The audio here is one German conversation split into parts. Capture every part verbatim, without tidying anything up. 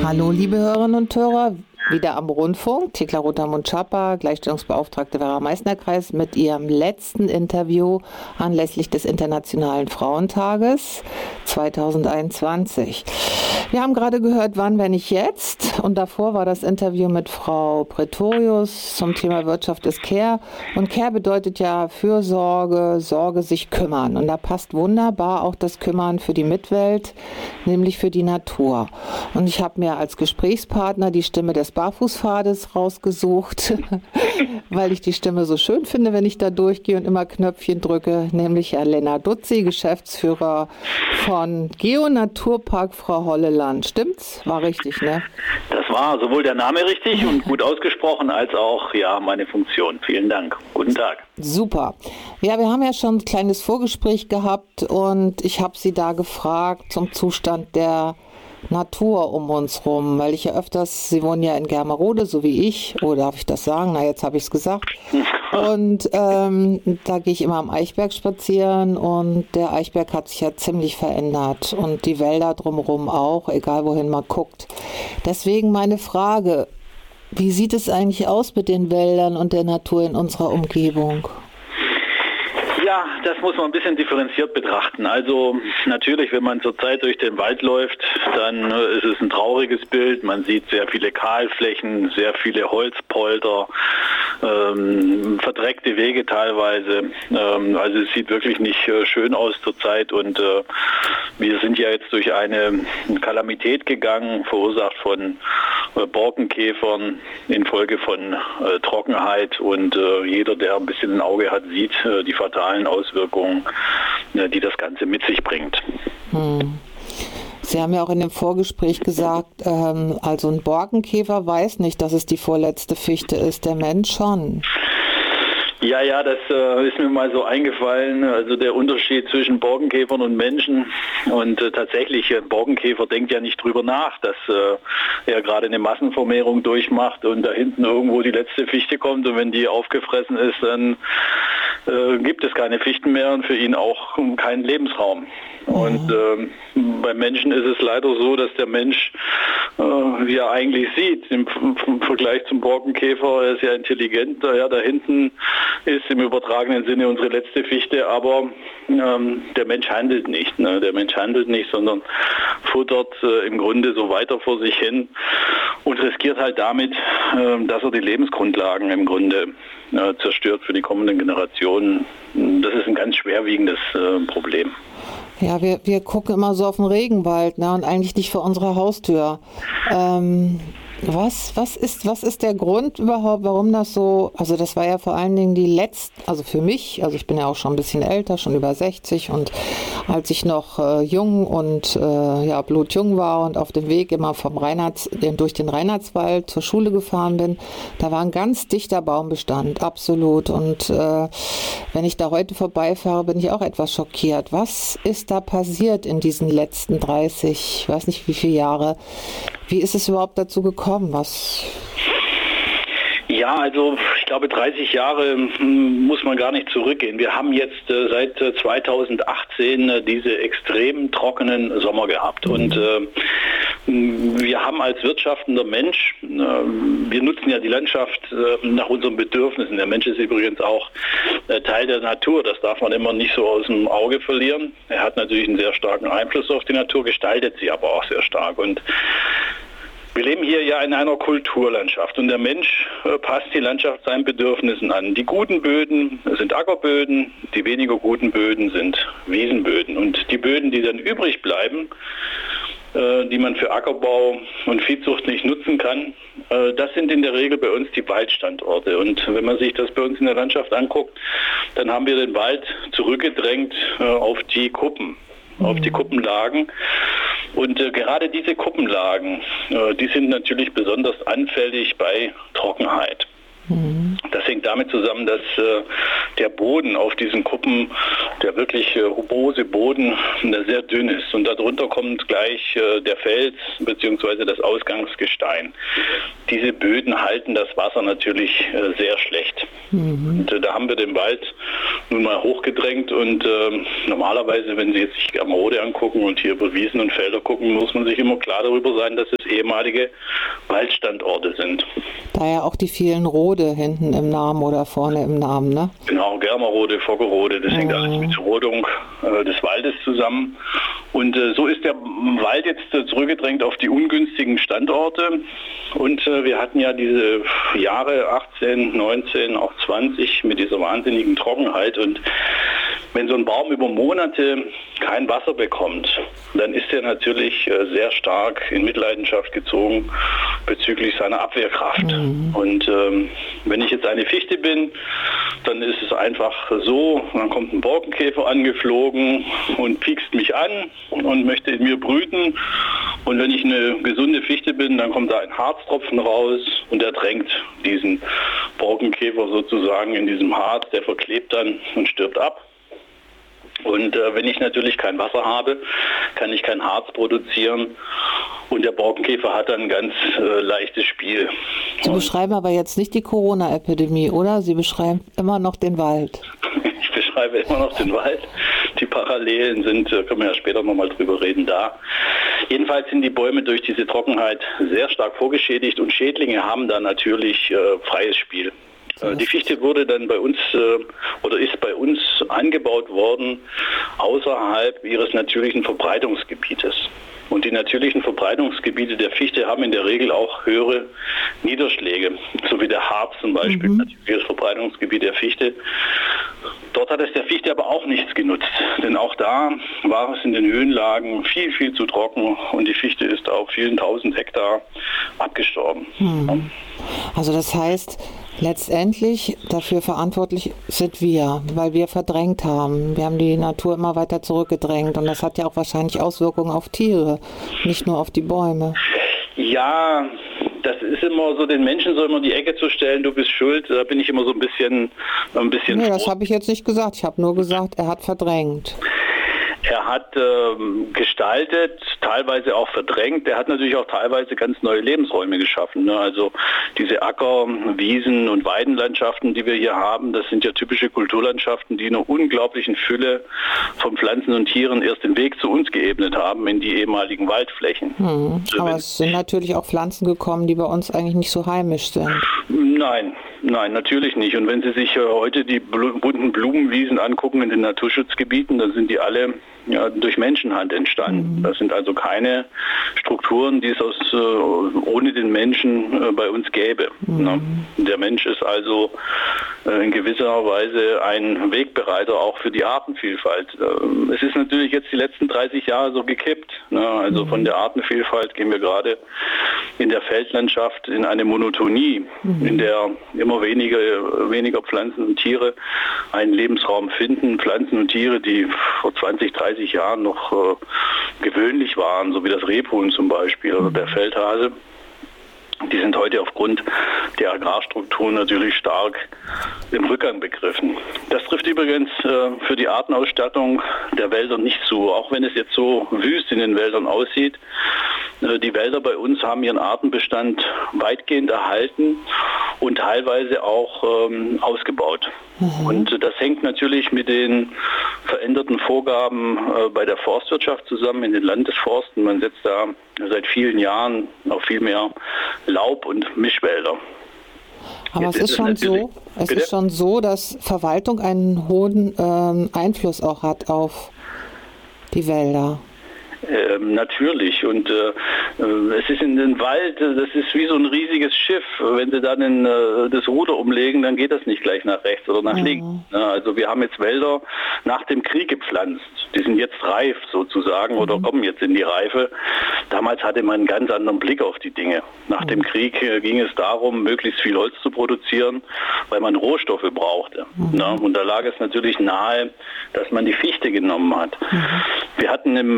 Hallo, liebe Hörerinnen und Hörer, wieder am Rundfunk. Thekla Rother-Mund-Schapper, Gleichstellungsbeauftragte Werra Meißner-Kreis mit ihrem letzten Interview anlässlich des Internationalen Frauentages zweitausendeinundzwanzig. Wir haben gerade gehört, wann, wenn nicht jetzt. Und davor war das Interview mit Frau Pretorius zum Thema Wirtschaft ist Care. Und Care bedeutet ja Fürsorge, Sorge, sich kümmern. Und da passt wunderbar auch das Kümmern für die Mitwelt, nämlich für die Natur. Und ich habe mir als Gesprächspartner die Stimme des Barfußpfades rausgesucht, weil ich die Stimme so schön finde, wenn ich da durchgehe und immer Knöpfchen drücke, nämlich Herr Lennart Dutzi, Geschäftsführer von Geo-Naturpark Frau Holleland. Stimmt's? War richtig, ne? Das war sowohl der Name richtig und gut ausgesprochen, als auch ja meine Funktion. Vielen Dank. Guten Tag. Super. Ja, wir haben ja schon ein kleines Vorgespräch gehabt und ich habe Sie da gefragt zum Zustand der Natur um uns rum, weil ich ja öfters, Sie wohnen ja in Germerode, so wie ich, oder darf ich das sagen? Na, jetzt habe ich es gesagt. Und ähm, da gehe ich immer am Eichberg spazieren und der Eichberg hat sich ja ziemlich verändert und die Wälder drumherum auch, egal wohin man guckt. Deswegen meine Frage, wie sieht es eigentlich aus mit den Wäldern und der Natur in unserer Umgebung? Ja, das muss man ein bisschen differenziert betrachten. Also natürlich, wenn man zurzeit durch den Wald läuft, dann ist es ein trauriges Bild. Man sieht sehr viele Kahlflächen, sehr viele Holzpolder, ähm, verdreckte Wege teilweise. Ähm, also es sieht wirklich nicht äh, schön aus zurzeit und äh, wir sind ja jetzt durch eine Kalamität gegangen, verursacht von äh, Borkenkäfern infolge von äh, Trockenheit und äh, jeder, der ein bisschen ein Auge hat, sieht äh, die fatalen Auswirkungen, die das Ganze mit sich bringt. Hm. Sie haben ja auch in dem Vorgespräch gesagt, ähm, also ein Borkenkäfer weiß nicht, dass es die vorletzte Fichte ist, der Mensch schon. Ja, ja, das äh, ist mir mal so eingefallen, also der Unterschied zwischen Borkenkäfern und Menschen und äh, tatsächlich, ein Borkenkäfer denkt ja nicht drüber nach, dass äh, er gerade eine Massenvermehrung durchmacht und da hinten irgendwo die letzte Fichte kommt und wenn die aufgefressen ist, dann äh, gibt es keine Fichten mehr und für ihn auch keinen Lebensraum. Mhm. Und äh, beim Menschen ist es leider so, dass der Mensch äh, ja eigentlich sieht, im, im Vergleich zum Borkenkäfer, er ist ja intelligent, ja, da hinten ist im übertragenen Sinne unsere letzte Fichte, aber ähm, der Mensch handelt nicht. Ne? Der Mensch handelt nicht, sondern futtert äh, im Grunde so weiter vor sich hin und riskiert halt damit, äh, dass er die Lebensgrundlagen im Grunde äh, zerstört für die kommenden Generationen. Das ist ein ganz schwerwiegendes äh, Problem. Ja, wir, wir gucken immer so auf den Regenwald, ne, und eigentlich nicht vor unserer Haustür. Ähm, was, was ist, was ist der Grund überhaupt, warum das so, also das war ja vor allen Dingen die letzten, also für mich, also ich bin ja auch schon ein bisschen älter, schon über sechzig und als ich noch äh, jung und äh, ja, blutjung war und auf dem Weg immer vom Reinhards, durch den Reinhardswald zur Schule gefahren bin, da war ein ganz dichter Baumbestand, absolut. Und äh, wenn ich da heute vorbeifahre, bin ich auch etwas schockiert. Was ist da passiert in diesen letzten dreißig, ich weiß nicht wie viele Jahre? Wie ist es überhaupt dazu gekommen? Was? Ja, also ich glaube dreißig Jahre muss man gar nicht zurückgehen. Wir haben jetzt äh, seit äh, zweitausendachtzehn äh, diese extrem trockenen Sommer gehabt mhm. und äh, wir haben als wirtschaftender Mensch, äh, wir nutzen ja die Landschaft äh, nach unseren Bedürfnissen. Der Mensch ist übrigens auch äh, Teil der Natur, das darf man immer nicht so aus dem Auge verlieren. Er hat natürlich einen sehr starken Einfluss auf die Natur, gestaltet sie aber auch sehr stark und wir leben hier ja in einer Kulturlandschaft und der Mensch äh, passt die Landschaft seinen Bedürfnissen an. Die guten Böden sind Ackerböden, die weniger guten Böden sind Wiesenböden. Und die Böden, die dann übrig bleiben, äh, die man für Ackerbau und Viehzucht nicht nutzen kann, äh, das sind in der Regel bei uns die Waldstandorte. Und wenn man sich das bei uns in der Landschaft anguckt, dann haben wir den Wald zurückgedrängt äh, auf die Kuppen. auf die Kuppenlagen. Und äh, gerade diese Kuppenlagen, äh, die sind natürlich besonders anfällig bei Trockenheit. Mhm. Das hängt damit zusammen, dass äh, der Boden auf diesen Kuppen, der wirklich äh, rugose Boden, der sehr dünn ist. Und darunter kommt gleich äh, der Fels bzw. das Ausgangsgestein. Diese Böden halten das Wasser natürlich äh, sehr schlecht. Mhm. Und äh, da haben wir den Wald nun mal hochgedrängt und äh, normalerweise, wenn Sie jetzt sich Ammerode angucken und hier über Wiesen und Felder gucken, muss man sich immer klar darüber sein, dass es ehemalige Waldstandorte sind. Daher auch die vielen Rode hinten im Namen oder vorne im Namen, ne? Genau, Germerode, Foggerode, das hängt oh. alles mit der Rodung äh, des Waldes zusammen. Und äh, so ist der Wald jetzt äh, zurückgedrängt auf die ungünstigen Standorte. Und äh, wir hatten ja diese Jahre achtzehn, neunzehn, auch zwanzig mit dieser wahnsinnigen Trockenheit. Und wenn so ein Baum über Monate kein Wasser bekommt, dann ist er natürlich äh, sehr stark in Mitleidenschaft gezogen bezüglich seiner Abwehrkraft. Mhm. Und ähm, wenn ich jetzt eine Fichte bin, dann ist es einfach so, dann kommt ein Borkenkäfer angeflogen und piekst mich an und möchte in mir brüten. Und wenn ich eine gesunde Fichte bin, dann kommt da ein Harztropfen raus und der drängt diesen Borkenkäfer sozusagen in diesem Harz, der verklebt dann und stirbt ab. Und äh, wenn ich natürlich kein Wasser habe, kann ich kein Harz produzieren und der Borkenkäfer hat dann ein ganz äh, leichtes Spiel. Sie und beschreiben aber jetzt nicht die Corona-Epidemie, oder? Sie beschreiben immer noch den Wald. Ich beschreibe immer noch den Wald. Die Parallelen sind, äh, können wir ja später nochmal drüber reden, da. Jedenfalls sind die Bäume durch diese Trockenheit sehr stark vorgeschädigt und Schädlinge haben da natürlich äh, freies Spiel. Die Fichte wurde dann bei uns äh, oder ist bei uns angebaut worden außerhalb ihres natürlichen Verbreitungsgebietes. Und die natürlichen Verbreitungsgebiete der Fichte haben in der Regel auch höhere Niederschläge, so wie der Harz zum Beispiel, mhm. natürliches Verbreitungsgebiet der Fichte. Dort hat es der Fichte aber auch nichts genutzt, denn auch da war es in den Höhenlagen viel, viel zu trocken und die Fichte ist auf vielen tausend Hektar abgestorben. Mhm. Also das heißt, letztendlich dafür verantwortlich sind wir, weil wir verdrängt haben. Wir haben die Natur immer weiter zurückgedrängt und das hat ja auch wahrscheinlich Auswirkungen auf Tiere, nicht nur auf die Bäume. Ja, das ist immer so, den Menschen so immer die Ecke zu stellen, du bist schuld, da bin ich immer so ein bisschen ein bisschen. Nee, das habe ich jetzt nicht gesagt, ich habe nur gesagt, er hat verdrängt. Er hat ähm, gestaltet, teilweise auch verdrängt. Er hat natürlich auch teilweise ganz neue Lebensräume geschaffen. Ne? Also diese Acker-, Wiesen- und Weidenlandschaften, die wir hier haben, das sind ja typische Kulturlandschaften, die in einer unglaublichen Fülle von Pflanzen und Tieren erst den Weg zu uns geebnet haben in die ehemaligen Waldflächen. Hm. Also aber es sind natürlich auch Pflanzen gekommen, die bei uns eigentlich nicht so heimisch sind. Nein, nein, natürlich nicht. Und wenn Sie sich heute die bunten Blumenwiesen angucken in den Naturschutzgebieten, dann sind die alle ja, durch Menschenhand entstanden. Mhm. Das sind also keine Strukturen, die es aus, äh, ohne den Menschen äh, bei uns gäbe. Mhm. Ne? Der Mensch ist also äh, in gewisser Weise ein Wegbereiter auch für die Artenvielfalt. Äh, es ist natürlich jetzt die letzten dreißig Jahre so gekippt. Ne? Also mhm. von der Artenvielfalt gehen wir gerade in der Feldlandschaft in eine Monotonie, mhm. in der immer weniger, weniger Pflanzen und Tiere einen Lebensraum finden. Pflanzen und Tiere, die vor zwanzig, dreißig Jahren noch äh, gewöhnlich waren, so wie das Rebhuhn zum Beispiel oder der Feldhase. Die sind heute aufgrund der Agrarstrukturen natürlich stark im Rückgang begriffen. Das trifft übrigens äh, für die Artenausstattung der Wälder nicht zu, auch wenn es jetzt so wüst in den Wäldern aussieht. Äh, die Wälder bei uns haben ihren Artenbestand weitgehend erhalten und teilweise auch ähm, ausgebaut. Mhm. Und das hängt natürlich mit den veränderten Vorgaben äh, bei der Forstwirtschaft zusammen in den Landesforsten. Man setzt da seit vielen Jahren auf viel mehr Laub- und Mischwälder. Aber Jetzt es ist, ist schon so, es ist schon so, dass Verwaltung einen hohen ähm, Einfluss auch hat auf die Wälder. Ähm, natürlich und äh, es ist in den Wald, das ist wie so ein riesiges Schiff. Wenn Sie dann in, äh, das Ruder umlegen, dann geht das nicht gleich nach rechts oder nach mhm. links. Ja, also wir haben jetzt Wälder nach dem Krieg gepflanzt. Die sind jetzt reif sozusagen mhm. oder kommen jetzt in die Reife. Damals hatte man einen ganz anderen Blick auf die Dinge. Nach mhm. dem Krieg äh, ging es darum, möglichst viel Holz zu produzieren, weil man Rohstoffe brauchte. Mhm. Ja, und da lag es natürlich nahe, dass man die Fichte genommen hat. Mhm. Wir hatten im äh,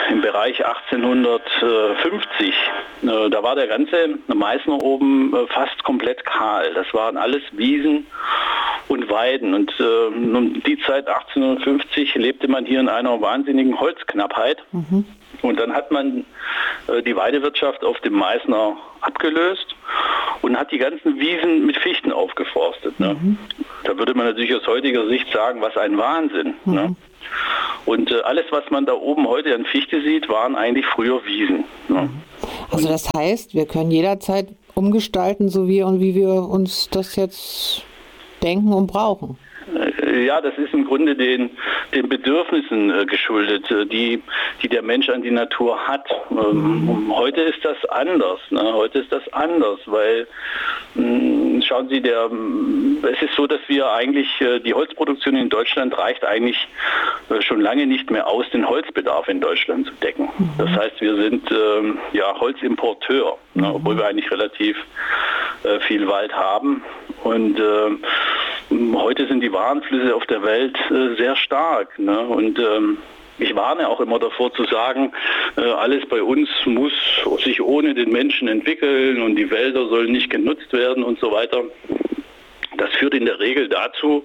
im Bereich achtzehnhundertfünfzig. Äh, da war der ganze Meißner oben äh, fast komplett kahl. Das waren alles Wiesen und Weiden. Und äh, um die Zeit achtzehnhundertfünfzig lebte man hier in einer wahnsinnigen Holzknappheit. Mhm. Und dann hat man äh, die Weidewirtschaft auf dem Meißner abgelöst und hat die ganzen Wiesen mit Fichten aufgeforstet. Ne? Mhm. Da würde man natürlich aus heutiger Sicht sagen, was ein Wahnsinn. Mhm. Ne? Und äh, alles, was man da oben heute an Fichte sieht, waren eigentlich früher Wiesen. Ne? Also das heißt, wir können jederzeit umgestalten, so wie und wie wir uns das jetzt denken und brauchen. Ja, das ist im Grunde den, den Bedürfnissen äh, geschuldet, äh, die, die der Mensch an die Natur hat. Ähm, mhm. Heute ist das anders. Ne? Heute ist das anders, weil mh, schauen Sie, der, es ist so, dass wir eigentlich, äh, die Holzproduktion in Deutschland reicht eigentlich äh, schon lange nicht mehr aus, den Holzbedarf in Deutschland zu decken. Mhm. Das heißt, wir sind äh, ja Holzimporteur, mhm. ne? Obwohl wir eigentlich relativ äh, viel Wald haben. Und äh, heute sind die Warenflüsse auf der Welt äh, sehr stark. Ne? Und ähm, ich warne auch immer davor zu sagen, äh, alles bei uns muss sich ohne den Menschen entwickeln und die Wälder sollen nicht genutzt werden und so weiter. Das führt in der Regel dazu,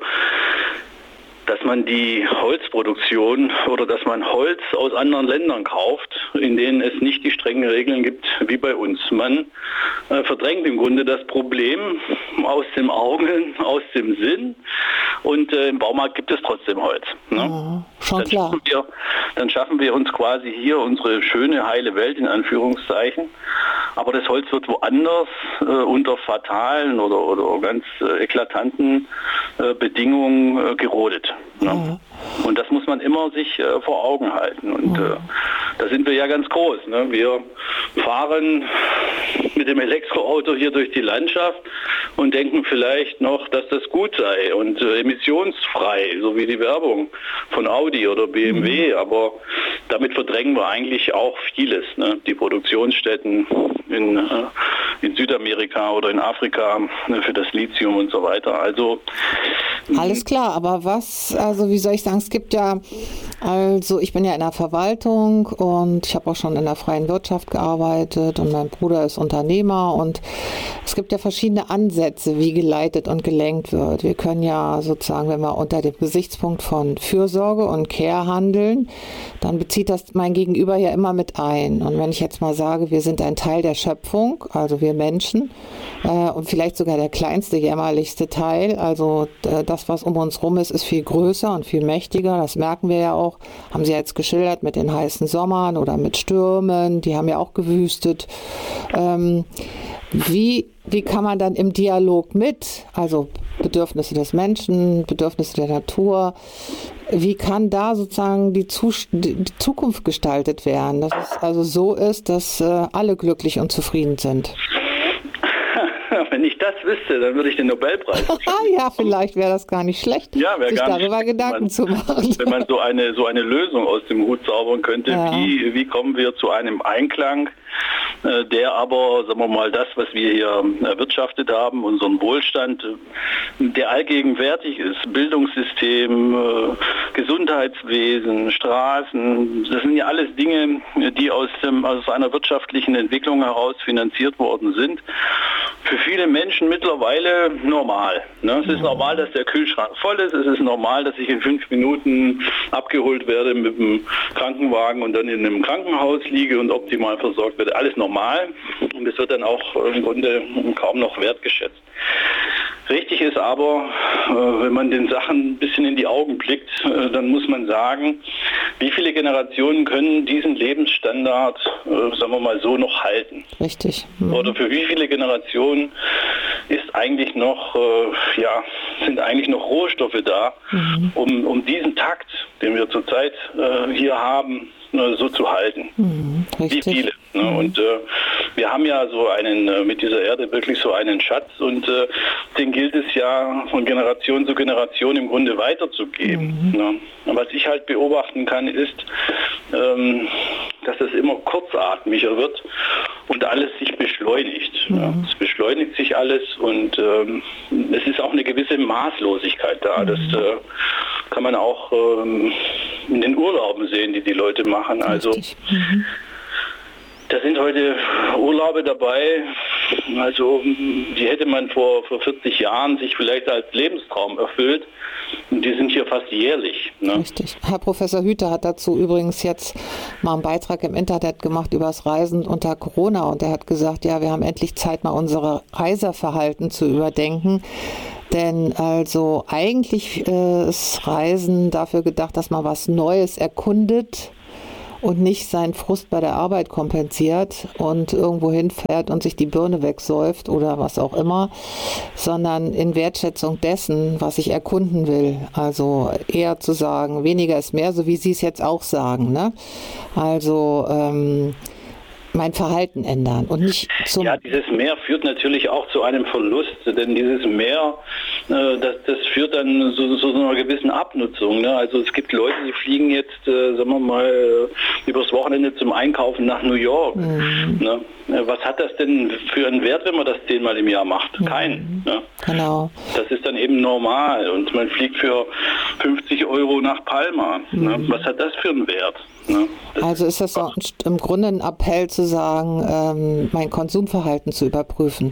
dass man die Holzproduktion oder dass man Holz aus anderen Ländern kauft, in denen es nicht die strengen Regeln gibt wie bei uns. Man äh, verdrängt im Grunde das Problem aus dem Auge, aus dem Sinn und äh, im Baumarkt gibt es trotzdem Holz. Ne? Ja, schon dann, klar. Schaffen wir, dann schaffen wir uns quasi hier unsere schöne, heile Welt in Anführungszeichen, aber das Holz wird woanders äh, unter fatalen oder, oder ganz äh, eklatanten äh, Bedingungen äh, gerodet. Ja. Mhm. Und das muss man immer sich äh, vor Augen halten. Und mhm. äh, da sind wir ja ganz groß. Ne? Wir fahren mit dem Elektroauto hier durch die Landschaft und denken vielleicht noch, dass das gut sei und äh, emissionsfrei, so wie die Werbung von Audi oder B M W. Mhm. Aber damit verdrängen wir eigentlich auch vieles. Ne? Die Produktionsstätten in, äh, in Südamerika oder in Afrika ne, für das Lithium und so weiter. Also alles klar, aber was, also wie soll ich sagen, es gibt ja, also ich bin ja in der Verwaltung und ich habe auch schon in der freien Wirtschaft gearbeitet und mein Bruder ist Unternehmer und es gibt ja verschiedene Ansätze, wie geleitet und gelenkt wird. Wir können ja sozusagen, wenn wir unter dem Gesichtspunkt von Fürsorge und Care handeln, dann bezieht das mein Gegenüber ja immer mit ein. Und wenn ich jetzt mal sage, wir sind ein Teil der Schöpfung, also wir Menschen, äh, und vielleicht sogar der kleinste, jämmerlichste Teil, also äh, das, was um uns rum ist, ist viel größer und viel mächtiger. Das merken wir ja auch, haben Sie jetzt geschildert mit den heißen Sommern oder mit Stürmen, die haben ja auch gewüstet. Ähm, wie, wie kann man dann im Dialog mit, also Bedürfnisse des Menschen, Bedürfnisse der Natur, wie kann da sozusagen die, Zus- die Zukunft gestaltet werden, dass es also so ist, dass äh, alle glücklich und zufrieden sind? Wenn ich das wüsste, dann würde ich den Nobelpreis. Ja, vielleicht wäre das gar nicht schlecht, ja, sich gar darüber nicht, Gedanken man, zu machen. Wenn man so eine, so eine Lösung aus dem Hut zaubern könnte, ja. wie, wie kommen wir zu einem Einklang, äh, der aber, sagen wir mal, das, was wir hier erwirtschaftet haben, unseren Wohlstand, der allgegenwärtig ist, Bildungssystem, äh, Gesundheitswesen, Straßen, das sind ja alles Dinge, die aus, dem, aus einer wirtschaftlichen Entwicklung heraus finanziert worden sind. Für viele Menschen mittlerweile normal. Ne? Es ist normal, dass der Kühlschrank voll ist. Es ist normal, dass ich in fünf Minuten abgeholt werde mit dem Krankenwagen und dann in einem Krankenhaus liege und optimal versorgt werde. Alles normal. Und es wird dann auch im Grunde kaum noch wertgeschätzt. Richtig ist aber, wenn man den Sachen ein bisschen in die Augen blickt, dann muss man sagen, wie viele Generationen können diesen Lebensstandard, sagen wir mal so, noch halten? Richtig. Mhm. Oder für wie viele Generationen ist eigentlich noch, ja, sind eigentlich noch Rohstoffe da, mhm. um, um diesen Takt, den wir zurzeit hier haben, so zu halten. Mhm, wie viele. Ne? Mhm. Und äh, wir haben ja so einen, äh, mit dieser Erde wirklich so einen Schatz und äh, den gilt es ja von Generation zu Generation im Grunde weiterzugeben. Mhm. Ne? Und was ich halt beobachten kann, ist, ähm, dass es immer kurzatmiger wird und alles sich beschleunigt. Mhm. Ja? Es beschleunigt sich alles und ähm, es ist auch eine gewisse Maßlosigkeit da. Mhm. Das äh, kann man auch ähm, in den Urlauben sehen, die die Leute machen. Also mhm. da sind heute Urlaube dabei, also die hätte man vor, vor vierzig Jahren sich vielleicht als Lebenstraum erfüllt. Und die sind hier fast jährlich. Ne? Richtig. Herr Professor Hüther hat dazu übrigens jetzt mal einen Beitrag im Internet gemacht über das Reisen unter Corona. Und er hat gesagt, ja, wir haben endlich Zeit, mal unsere Reiseverhalten zu überdenken. Denn also eigentlich äh, ist Reisen dafür gedacht, dass man was Neues erkundet und nicht seinen Frust bei der Arbeit kompensiert und irgendwo hinfährt und sich die Birne wegsäuft oder was auch immer, sondern in Wertschätzung dessen, was ich erkunden will. Also eher zu sagen, weniger ist mehr, so wie Sie es jetzt auch sagen. Ne? Also ähm, mein Verhalten ändern und nicht zum... Ja, dieses Mehr führt natürlich auch zu einem Verlust, denn dieses Mehr, äh, das, das führt dann zu, zu einer gewissen Abnutzung. Ne? Also es gibt Leute, die fliegen jetzt, äh, sagen wir mal, äh, übers Wochenende zum Einkaufen nach New York. Mhm. Ne? Was hat das denn für einen Wert, wenn man das zehnmal im Jahr macht? Mhm. Keinen. Ne? Genau. Das ist dann eben normal und man fliegt für fünfzig Euro nach Palma. Mhm. Ne? Was hat das für einen Wert? Ne? Also ist das so im Grunde ein Appell zu sagen, ähm, mein Konsumverhalten zu überprüfen?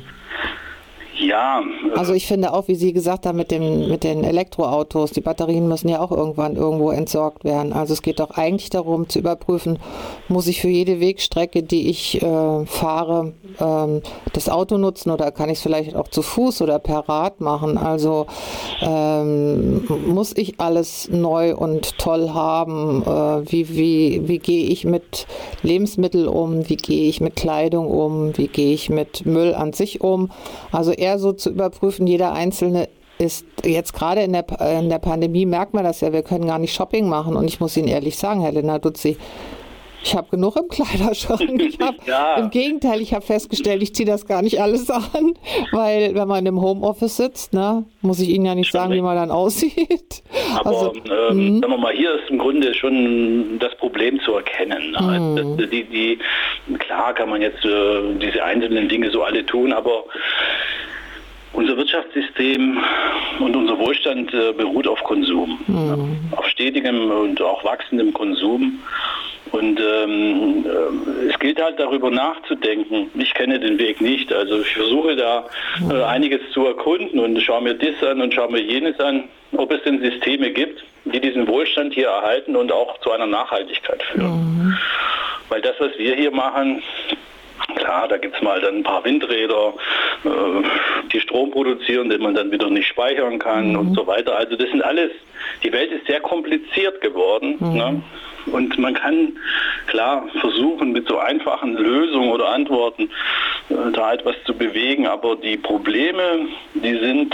Ja. Äh also ich finde auch, wie Sie gesagt haben, mit, dem, mit den Elektroautos, die Batterien müssen ja auch irgendwann irgendwo entsorgt werden. Also es geht doch eigentlich darum zu überprüfen, muss ich für jede Wegstrecke, die ich äh, fahre, ähm, das Auto nutzen oder kann ich es vielleicht auch zu Fuß oder per Rad machen? Also ähm, muss ich alles neu und toll haben? Äh, wie, wie, wie gehe ich mit Lebensmitteln um? Wie gehe ich mit Kleidung um? Wie gehe ich mit Müll an sich um? Also eher so zu überprüfen, jeder Einzelne ist jetzt gerade in der, in der Pandemie, merkt man das ja, wir können gar nicht Shopping machen und ich muss Ihnen ehrlich sagen, Herr Lindner-Dutzi, ich habe genug im Kleiderschrank. Ich hab, ja. Im Gegenteil, ich habe festgestellt, ich ziehe das gar nicht alles an, weil wenn man im Homeoffice sitzt, ne, muss ich Ihnen ja nicht schon sagen, recht. Wie man dann aussieht. Aber also, ähm, sagen wir mal, hier ist im Grunde schon das Problem zu erkennen. Ne? Mhm. Das, die, die, klar kann man jetzt äh, diese einzelnen Dinge so alle tun, aber unser Wirtschaftssystem und unser Wohlstand äh, beruht auf Konsum, mhm. ja, auf stetigem und auch wachsendem Konsum. Und ähm, äh, es gilt halt darüber nachzudenken. Ich kenne den Weg nicht, also ich versuche da äh, einiges zu erkunden und schaue mir das an und schaue mir jenes an, ob es denn Systeme gibt, die diesen Wohlstand hier erhalten und auch zu einer Nachhaltigkeit führen. Mhm. Weil das, was wir hier machen, klar, da gibt es mal dann ein paar Windräder, äh, die Strom produzieren, den man dann wieder nicht speichern kann mhm. und so weiter. Also das sind alles, die Welt ist sehr kompliziert geworden. Mhm. Ne? Und man kann, klar, versuchen mit so einfachen Lösungen oder Antworten äh, da etwas zu bewegen, aber die Probleme, die sind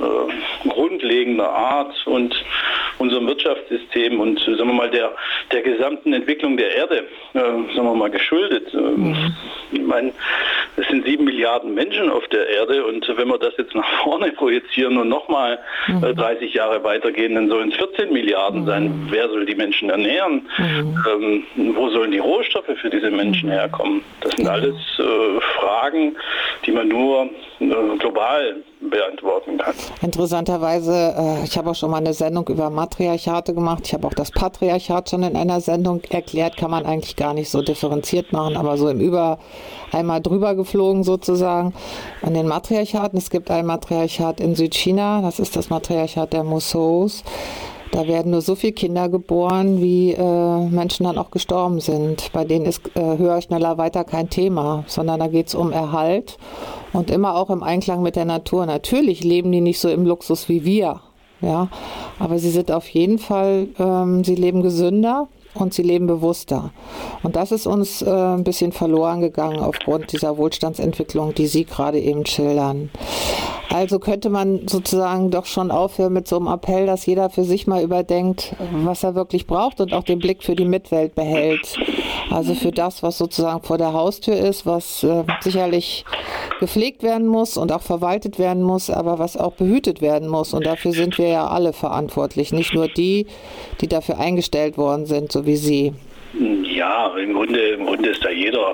äh, grundlegender Art und unserem Wirtschaftssystem und, sagen wir mal, der, der gesamten Entwicklung der Erde, äh, sagen wir mal, geschuldet. Äh, mhm. Ich meine, es sind sieben Milliarden Menschen auf der Erde und wenn wir das jetzt nach vorne projizieren und nochmal mhm. äh, dreißig Jahre weitergehen, dann sollen es vierzehn Milliarden mhm. sein. Wer soll die Menschen ernähren? Mhm. Ähm, wo sollen die Rohstoffe für diese Menschen herkommen? Das sind alles äh, Fragen, die man nur äh, global beantworten kann. Interessanterweise, äh, ich habe auch schon mal eine Sendung über Matriarchate gemacht. Ich habe auch das Patriarchat schon in einer Sendung erklärt. Kann man eigentlich gar nicht so differenziert machen, aber so im Über einmal drüber geflogen sozusagen an den Matriarchaten. Es gibt ein Matriarchat in Südchina, das ist das Matriarchat der Musos. Da werden nur so viele Kinder geboren, wie äh, Menschen dann auch gestorben sind. Bei denen ist äh, höher, schneller, weiter kein Thema, sondern da geht es um Erhalt und immer auch im Einklang mit der Natur. Natürlich leben die nicht so im Luxus wie wir, ja, aber sie sind auf jeden Fall, ähm, sie leben gesünder und sie leben bewusster. Und das ist uns äh, ein bisschen verloren gegangen aufgrund dieser Wohlstandsentwicklung, die Sie gerade eben schildern. Also könnte man sozusagen doch schon aufhören mit so einem Appell, dass jeder für sich mal überdenkt, was er wirklich braucht und auch den Blick für die Mitwelt behält. Also für das, was sozusagen vor der Haustür ist, was äh, sicherlich gepflegt werden muss und auch verwaltet werden muss, aber was auch behütet werden muss. Und dafür sind wir ja alle verantwortlich, nicht nur die, die dafür eingestellt worden sind, so wie Sie. Ja, im Grunde, im Grunde ist da jeder,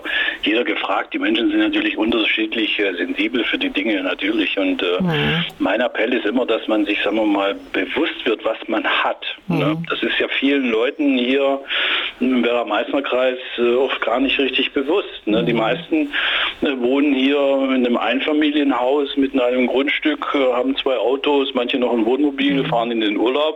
jeder gefragt. Die Menschen sind natürlich unterschiedlich äh, sensibel für die Dinge natürlich. Und äh, mhm. mein Appell ist immer, dass man sich, sagen wir mal, bewusst wird, was man hat. Mhm. Ne? Das ist ja vielen Leuten hier im Werra-Meißner-Kreis äh, oft gar nicht richtig bewusst. Ne? Mhm. Die meisten äh, wohnen hier in einem Einfamilienhaus mit einem Grundstück, äh, haben zwei Autos, manche noch ein Wohnmobil, mhm. fahren in den Urlaub.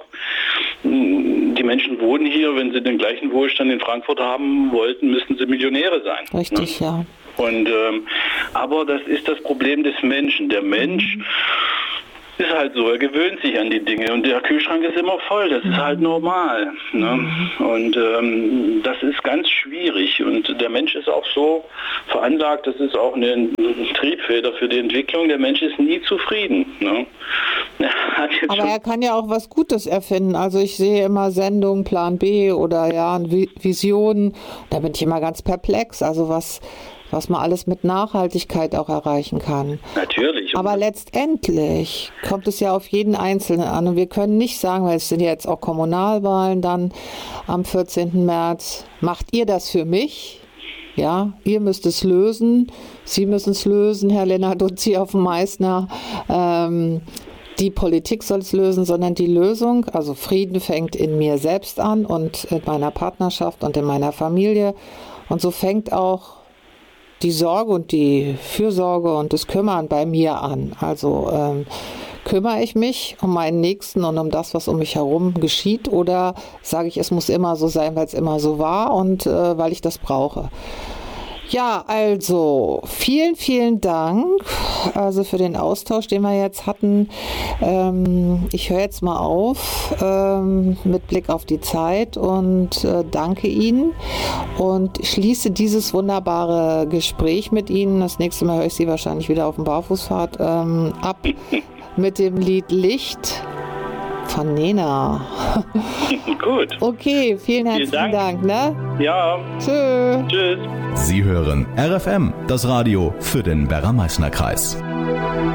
Die Menschen wohnen hier, wenn sie den gleichen Wohlstand in Frankfurt haben wollten, müssten sie Millionäre sein. Richtig, ne? Ja. Und, ähm, aber das ist das Problem des Menschen. Der Mensch ist halt so, er gewöhnt sich an die Dinge und der Kühlschrank ist immer voll, das ist halt normal. Ne? Und ähm, das ist ganz schwierig und der Mensch ist auch so veranlagt, das ist auch eine Triebfeder für die Entwicklung, der Mensch ist nie zufrieden. Ne? Er hat jetzt Aber er kann ja auch was Gutes erfinden, also ich sehe immer Sendungen, Plan B oder ja, Visionen, da bin ich immer ganz perplex, also was... was man alles mit Nachhaltigkeit auch erreichen kann. Natürlich. Aber letztendlich kommt es ja auf jeden Einzelnen an. Und wir können nicht sagen, weil es sind ja jetzt auch Kommunalwahlen dann am vierzehnten März, macht ihr das für mich? Ja, ihr müsst es lösen. Sie müssen es lösen, Herr Lennart und Sie auf dem Meißner. Ähm, die Politik soll es lösen, sondern die Lösung, also Frieden fängt in mir selbst an und in meiner Partnerschaft und in meiner Familie. Und so fängt auch die Sorge und die Fürsorge und das Kümmern bei mir an. Also ähm, kümmere ich mich um meinen Nächsten und um das, was um mich herum geschieht, oder sage ich, es muss immer so sein, weil es immer so war und äh, weil ich das brauche. Ja, also vielen, vielen Dank also für den Austausch, den wir jetzt hatten. Ähm, ich höre jetzt mal auf ähm, mit Blick auf die Zeit und äh, danke Ihnen und schließe dieses wunderbare Gespräch mit Ihnen. Das nächste Mal höre ich Sie wahrscheinlich wieder auf dem Barfußpfad ähm, ab mit dem Lied Licht von Nena. Gut. Okay, vielen herzlichen vielen Dank. Dank ne? Ja. Tschö. Tschüss. Sie hören R F M, das Radio für den Werra-Meißner-Kreis.